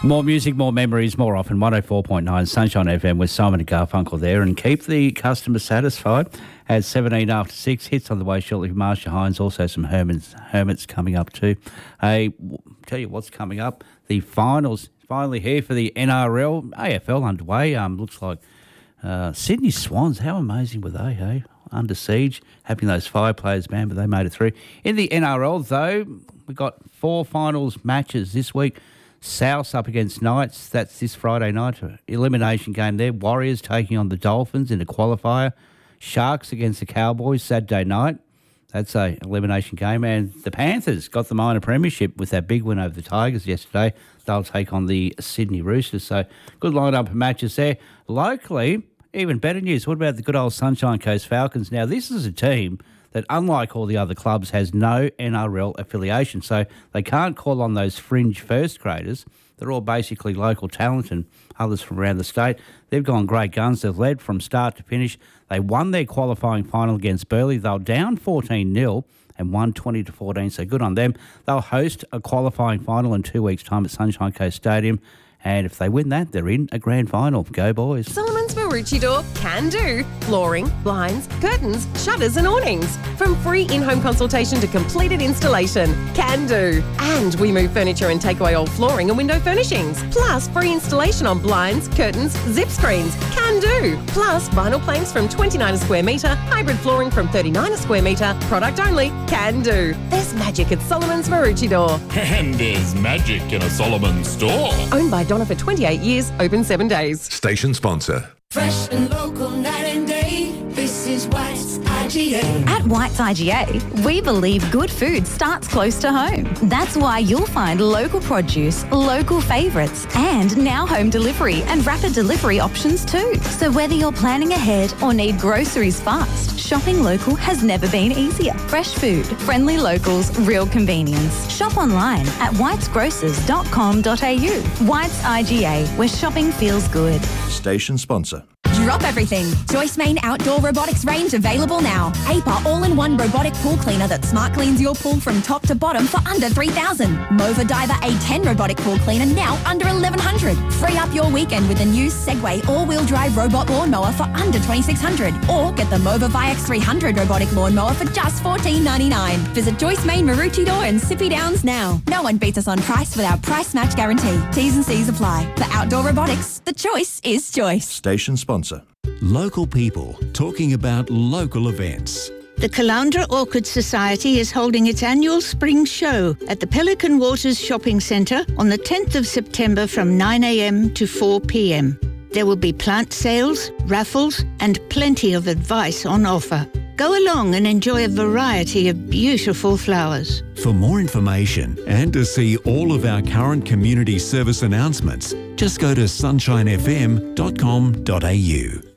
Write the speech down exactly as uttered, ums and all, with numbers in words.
More music, more memories, more often. one oh four point nine Sunshine F M with Simon and Garfunkel there, and keep the customer satisfied. At seventeen after six, hits on the way shortly from Marsha Hines. Also some Hermits, Hermits coming up too. Hey, tell you what's coming up. The finals finally here for the N R L. A F L underway. Um, looks like uh, Sydney Swans. How amazing were they, hey? Under siege. Having those five players, man, but they made it through. In the N R L, though, we've got four finals matches this week. South up against Knights. That's this Friday night. Elimination game there. Warriors taking on the Dolphins in a qualifier. Sharks against the Cowboys Saturday night. That's a elimination game. And the Panthers got the minor premiership with that big win over the Tigers yesterday. They'll take on the Sydney Roosters. So good lineup of matches there. Locally, even better news. What about the good old Sunshine Coast Falcons? Now, this is a team that, unlike all the other clubs, has no N R L affiliation. So they can't call on those fringe first graders. They're all basically local talent and others from around the state. They've gone great guns. They've led from start to finish. They won their qualifying final against Burleigh. They were down fourteen nil and won twenty to fourteen, so good on them. They'll host a qualifying final in two weeks' time at Sunshine Coast Stadium. And if they win that, they're in a grand final. Go, boys. Solomon's Maroochydore can do. Flooring, blinds, curtains, shutters and awnings. From free in-home consultation to completed installation. Can do. And we move furniture and take away old flooring and window furnishings. Plus free installation on blinds, curtains, zip screens. Can do. Plus vinyl planks from twenty-nine a square metre, hybrid flooring from thirty-nine a square metre. Product only. Can do. There's magic at Solomon's Maroochydore. And there's magic in a Solomon store. Owned by Donna for twenty-eight years, open seven days. Station sponsor. Fresh and local night and day. This is White's I G A. At White's I G A, we believe good food starts close to home. That's why you'll find local produce, local favourites, and now home delivery and rapid delivery options too. So whether you're planning ahead or need groceries fast, shopping local has never been easier. Fresh food, friendly locals, real convenience. Shop online at whites grocers dot com dot a u. White's I G A, where shopping feels good. Station sponsor. Drop everything. Joyce Main Outdoor Robotics range available now. A P A all-in-one robotic pool cleaner that smart cleans your pool from top to bottom for under three thousand dollars. Mova Diver A ten robotic pool cleaner now under eleven hundred dollars. Free up your weekend with the new Segway all-wheel drive robot lawnmower for under twenty-six hundred dollars. Or get the Mova Vi X three hundred robotic lawnmower for just fourteen ninety-nine. Visit Joyce Main Maroochydore and Sippy Downs now. No one beats us on price with our price match guarantee. T's and C's apply. For outdoor robotics, the choice is Joyce. Station sponsor. Local people talking about local events. The Caloundra Orchid Society is holding its annual spring show at the Pelican Waters Shopping Centre on the tenth of September from nine a m to four p m. There will be plant sales, raffles and plenty of advice on offer. Go along and enjoy a variety of beautiful flowers. For more information and to see all of our current community service announcements, just go to sunshine f m dot com dot a u.